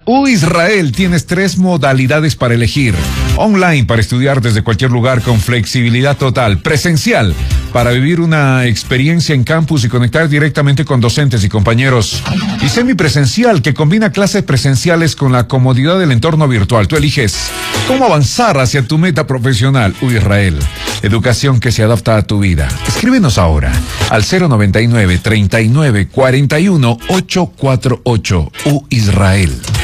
Israel tienes 3 modalidades para elegir. Online para estudiar desde cualquier lugar con flexibilidad total. Presencial para vivir una experiencia en campus y conectar directamente con docentes y compañeros. Y semipresencial que combina clases presenciales con la comodidad del entorno virtual. Tú eliges cómo avanzar hacia tu meta profesional. Israel. Educación que se adapta a tu vida. Escríbenos ahora al 099 39 41 848. Israel.